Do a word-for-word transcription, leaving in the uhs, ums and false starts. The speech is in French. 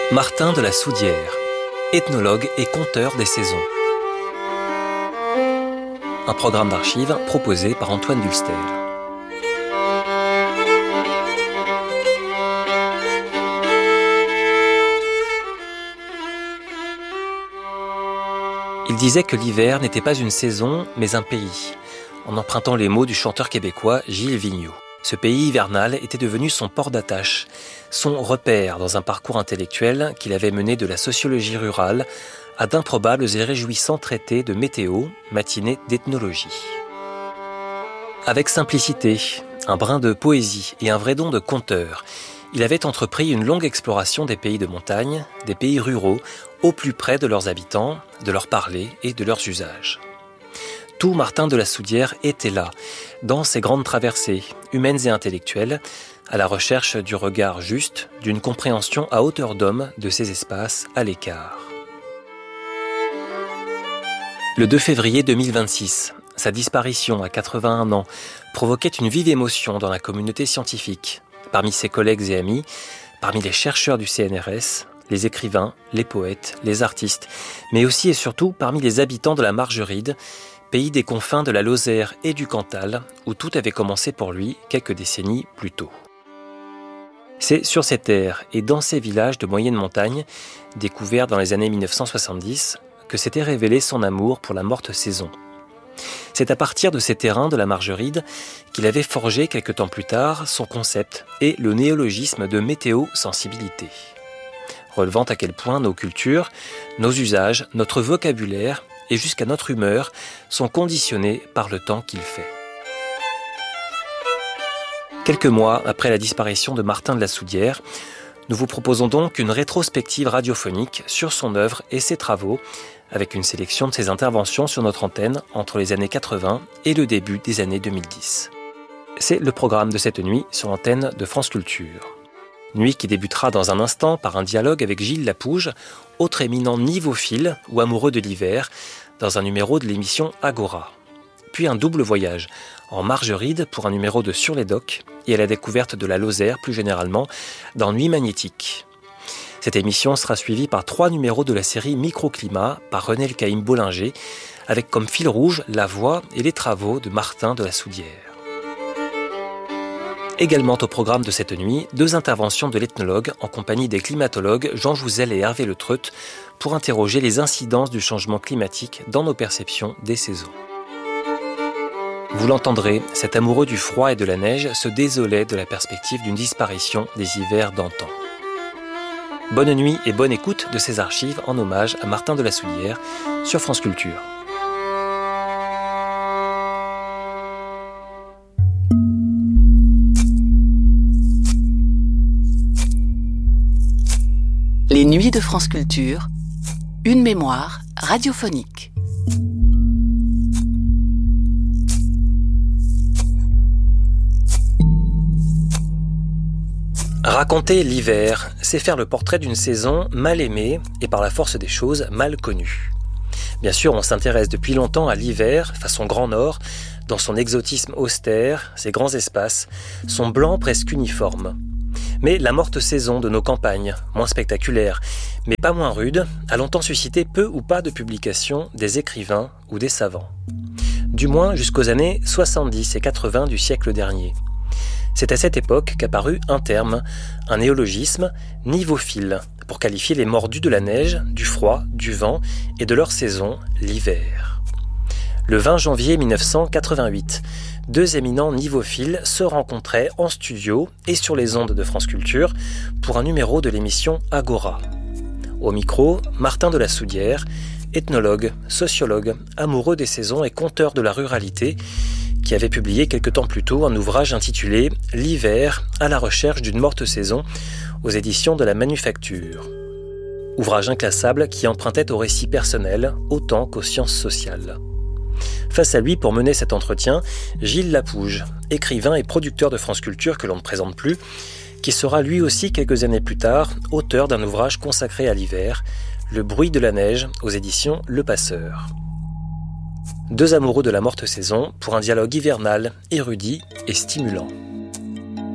Martin de la Soudière, ethnologue et conteur des saisons. Un programme d'archives proposé par Antoine Dulster. Il disait que l'hiver n'était pas une saison, mais un pays, en empruntant les mots du chanteur québécois Gilles Vigneault. Ce pays hivernal était devenu son port d'attache, son repère dans un parcours intellectuel qu'il avait mené de la sociologie rurale à d'improbables et réjouissants traités de météo, matinée d'ethnologie. Avec simplicité, un brin de poésie et un vrai don de conteur, il avait entrepris une longue exploration des pays de montagne, des pays ruraux, au plus près de leurs habitants, de leur parler et de leurs usages. Tout Martin de la Soudière était là, dans ses grandes traversées, humaines et intellectuelles, à la recherche du regard juste, d'une compréhension à hauteur d'homme de ces espaces à l'écart. Le deux février deux mille vingt-six, sa disparition à quatre-vingt-un ans provoquait une vive émotion dans la communauté scientifique, parmi ses collègues et amis, parmi les chercheurs du C N R S, les écrivains, les poètes, les artistes, mais aussi et surtout parmi les habitants de la Margeride, pays des confins de la Lozère et du Cantal, où tout avait commencé pour lui quelques décennies plus tôt. C'est sur ces terres et dans ces villages de moyenne montagne, découverts dans les années mille neuf cent soixante-dix, que s'était révélé son amour pour la morte saison. C'est à partir de ces terrains de la Margeride qu'il avait forgé quelque temps plus tard son concept et le néologisme de météo-sensibilité, relevant à quel point nos cultures, nos usages, notre vocabulaire et jusqu'à notre humeur sont conditionnés par le temps qu'il fait. Quelques mois après la disparition de Martin de la Soudière, nous vous proposons donc une rétrospective radiophonique sur son œuvre et ses travaux, avec une sélection de ses interventions sur notre antenne entre les années quatre-vingts et le début des années deux mille dix. C'est le programme de cette nuit sur l'antenne de France Culture. Nuit qui débutera dans un instant par un dialogue avec Gilles Lapouge, autre éminent nivophile ou amoureux de l'hiver, dans un numéro de l'émission Agora. Puis un double voyage, en Margeride pour un numéro de Sur les Docks et à la découverte de la Lozère plus généralement, dans Nuit magnétique. Cette émission sera suivie par trois numéros de la série Microclimat par René Elkaïm Bollinger, avec comme fil rouge la voix et les travaux de Martin de la Soudière. Également au programme de cette nuit, deux interventions de l'ethnologue en compagnie des climatologues Jean Jouzel et Hervé Le Treut pour interroger les incidences du changement climatique dans nos perceptions des saisons. Vous l'entendrez, cet amoureux du froid et de la neige se désolait de la perspective d'une disparition des hivers d'antan. Bonne nuit et bonne écoute de ces archives en hommage à Martin de la Soudière sur France Culture. Les nuits de France Culture, une mémoire radiophonique. Raconter l'hiver, c'est faire le portrait d'une saison mal aimée et par la force des choses mal connue. Bien sûr, on s'intéresse depuis longtemps à l'hiver, façon Grand Nord, dans son exotisme austère, ses grands espaces, son blanc presque uniforme. Mais la morte saison de nos campagnes, moins spectaculaire, mais pas moins rude, a longtemps suscité peu ou pas de publications des écrivains ou des savants. Du moins jusqu'aux années soixante-dix et quatre-vingts du siècle dernier. C'est à cette époque qu'apparut un terme, un néologisme, nivophile, pour qualifier les mordus de la neige, du froid, du vent et de leur saison, l'hiver. Le vingt janvier mille neuf cent quatre-vingt-huit, deux éminents nivophiles se rencontraient en studio et sur les ondes de France Culture pour un numéro de l'émission Agora. Au micro, Martin de la Soudière, ethnologue, sociologue, amoureux des saisons et conteur de la ruralité, qui avait publié quelque temps plus tôt un ouvrage intitulé « L'hiver à la recherche d'une morte saison » aux éditions de la Manufacture. Ouvrage inclassable qui empruntait au récit personnel autant qu'aux sciences sociales. Face à lui, pour mener cet entretien, Gilles Lapouge, écrivain et producteur de France Culture que l'on ne présente plus, qui sera lui aussi quelques années plus tard auteur d'un ouvrage consacré à l'hiver, Le bruit de la neige aux éditions Le Passeur. Deux amoureux de la morte saison pour un dialogue hivernal, érudit et stimulant.